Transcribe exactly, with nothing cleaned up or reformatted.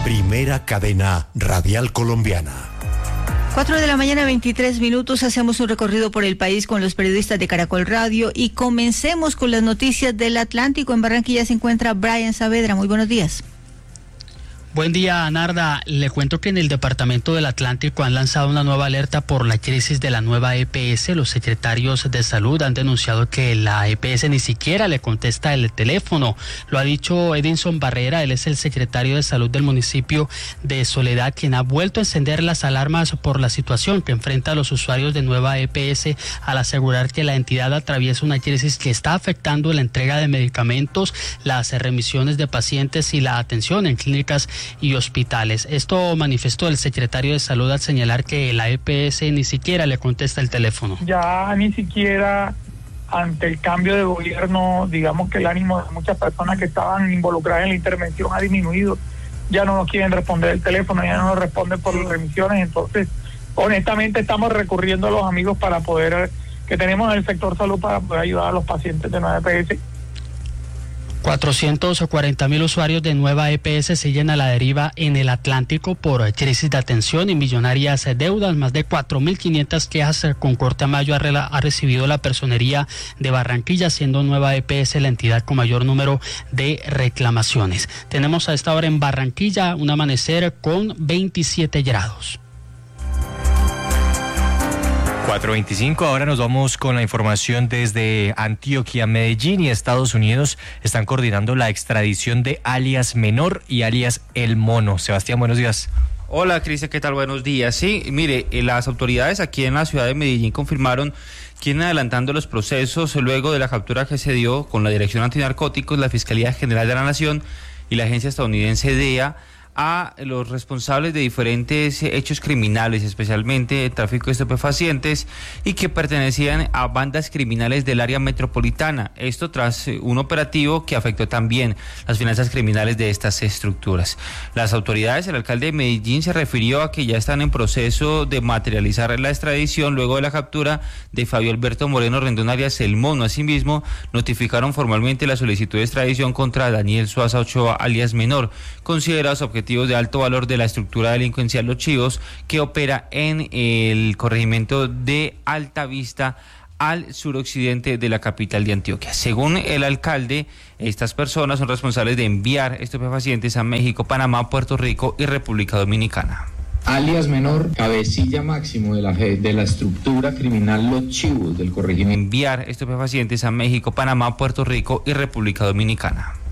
Primera cadena radial colombiana. Cuatro de la mañana, veintitrés minutos, hacemos un recorrido por el país con los periodistas de Caracol Radio y comencemos con las noticias del Atlántico. En Barranquilla se encuentra Brian Saavedra. Muy buenos días. Buen día, Narda. Le cuento que en el Departamento del Atlántico han lanzado una nueva alerta por la crisis de la nueva E P S. Los secretarios de salud han denunciado que la E P S ni siquiera le contesta el teléfono. Lo ha dicho Edinson Barrera, él es el secretario de salud del municipio de Soledad, quien ha vuelto a encender las alarmas por la situación que enfrenta a los usuarios de nueva E P S al asegurar que la entidad atraviesa una crisis que está afectando la entrega de medicamentos, las remisiones de pacientes y la atención en clínicas y hospitales. Esto manifestó el secretario de salud al señalar que la E P S ni siquiera le contesta el teléfono. Ya ni siquiera ante el cambio de gobierno, digamos que el ánimo de muchas personas que estaban involucradas en la intervención ha disminuido. Ya no nos quieren responder el teléfono, ya no nos responden por las remisiones. Entonces, honestamente estamos recurriendo a los amigos para poder, que tenemos en el sector salud, para poder ayudar a los pacientes de nueva E P S. cuatrocientos cuarenta mil usuarios de nueva E P S siguen a la deriva en el Atlántico por crisis de atención y millonarias deudas. Más de cuatro mil quinientas quejas con corte a mayo ha, rela, ha recibido la personería de Barranquilla, siendo nueva E P S la entidad con mayor número de reclamaciones. Tenemos a esta hora en Barranquilla un amanecer con veintisiete grados. cuatro veinticinco, ahora nos vamos con la información desde Antioquia. Medellín y Estados Unidos están coordinando la extradición de alias Menor y alias El Mono. Sebastián, buenos días. Hola, Cristian, ¿qué tal? Buenos días. Sí, mire, las autoridades aquí en la ciudad de Medellín confirmaron que iban adelantando los procesos luego de la captura que se dio con la Dirección Antinarcóticos, la Fiscalía General de la Nación y la agencia estadounidense D E A a los responsables de diferentes hechos criminales, especialmente tráfico de estupefacientes, y que pertenecían a bandas criminales del área metropolitana. Esto tras un operativo que afectó también las finanzas criminales de estas estructuras. Las autoridades, el alcalde de Medellín se refirió a que ya están en proceso de materializar la extradición luego de la captura de Fabio Alberto Moreno Rendón alias El Mono. Asimismo, notificaron formalmente la solicitud de extradición contra Daniel Suaza Ochoa alias Menor, considerados objetivos de alto valor de la estructura delincuencial Los Chivos, que opera en el corregimiento de Altavista, al suroccidente de la capital de Antioquia. Según el alcalde, estas personas son responsables de enviar estupefacientes a México, Panamá, Puerto Rico y República Dominicana. Alias Menor, cabecilla máximo de la, de la estructura criminal Los Chivos del corregimiento. Enviar estupefacientes a México, Panamá, Puerto Rico y República Dominicana.